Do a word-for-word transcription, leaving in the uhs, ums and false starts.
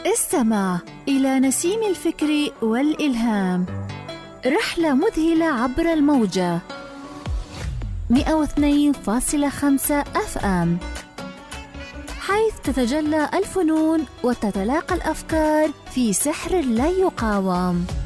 استمع إلى نسيم الفكر والإلهام، رحلة مذهلة عبر الموجة مئة واثنين فاصلة خمسة أف أم، حيث تتجلى الفنون وتتلاقى الأفكار في سحر لا يقاوم.